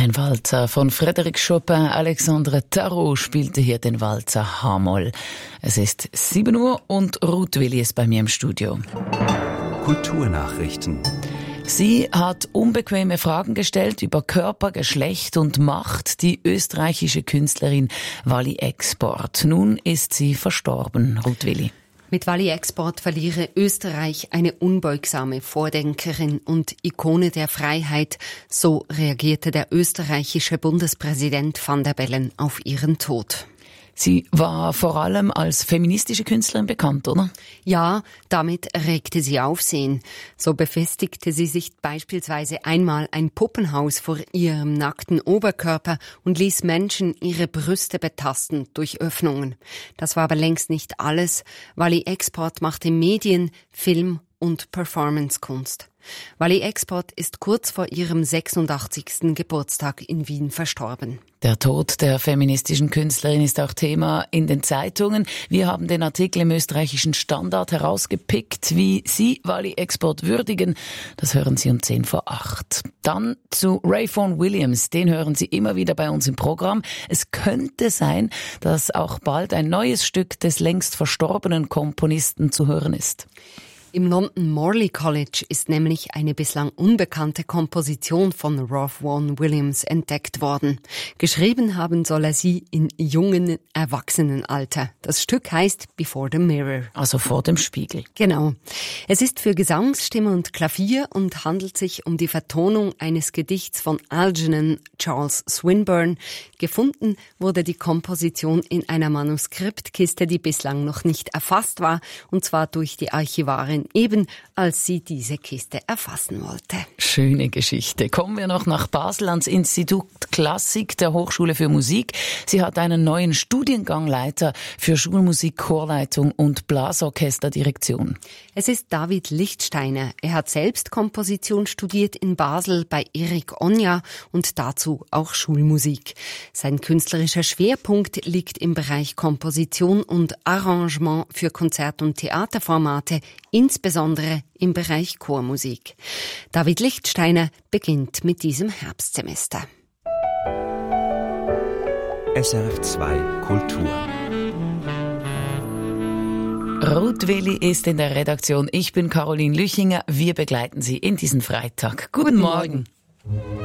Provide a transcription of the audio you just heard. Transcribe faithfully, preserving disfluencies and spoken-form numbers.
Ein Walzer von Frédéric Chopin. Alexandre Tarot spielte hier den Walzer H-Moll. Es ist sieben Uhr und Ruth Willi ist bei mir im Studio. Kulturnachrichten. Sie hat unbequeme Fragen gestellt über Körper, Geschlecht und Macht, die österreichische Künstlerin Wally Export. Nun ist sie verstorben, Ruth Willi. Mit Wally Export verliere Österreich eine unbeugsame Vordenkerin und Ikone der Freiheit. So reagierte der österreichische Bundespräsident Van der Bellen auf ihren Tod. Sie war vor allem als feministische Künstlerin bekannt, oder? Ja, damit erregte sie Aufsehen. So befestigte sie sich beispielsweise einmal ein Puppenhaus vor ihrem nackten Oberkörper und ließ Menschen ihre Brüste betasten durch Öffnungen. Das war aber längst nicht alles. Wally Export machte Medien, Film und Performancekunst. Wally Export ist kurz vor ihrem sechsundachtzigsten Geburtstag in Wien verstorben. Der Tod der feministischen Künstlerin ist auch Thema in den Zeitungen. Wir haben den Artikel im österreichischen Standard herausgepickt, wie Sie Wally Export würdigen. Das hören Sie um zehn vor acht. Dann zu Rayfon Williams. Den hören Sie immer wieder bei uns im Programm. Es könnte sein, dass auch bald ein neues Stück des längst verstorbenen Komponisten zu hören ist. Im London Morley College ist nämlich eine bislang unbekannte Komposition von Rayfon Williams entdeckt worden. Geschrieben haben soll er sie in jungen Erwachsenenalter. Das Stück heißt Before the Mirror. Also vor dem Spiegel. Genau. Es ist für Gesangsstimme und Klavier und handelt sich um die Vertonung eines Gedichts von Algernon Charles Swinburne. Gefunden wurde die Komposition in einer Manuskriptkiste, die bislang noch nicht erfasst war, und zwar durch die Archivarin eben, als sie diese Kiste erfassen wollte. Schöne Geschichte. Kommen wir noch nach Basel ans Institut Klassik der Hochschule für Musik. Sie hat einen neuen Studiengangleiter für Schulmusik, Chorleitung und Blasorchesterdirektion. Es ist David Lichtsteiner. Er hat selbst Komposition studiert in Basel bei Erik Onja und dazu auch Schulmusik. Sein künstlerischer Schwerpunkt liegt im Bereich Komposition und Arrangement für Konzert- und Theaterformate, insbesondere im Bereich Chormusik. David Lichtsteiner beginnt mit diesem Herbstsemester. S R F zwei Kultur. Ruth Willi ist in der Redaktion. Ich bin Caroline Lüchinger. Wir begleiten Sie in diesen Freitag. Guten, Guten Morgen. Morgen.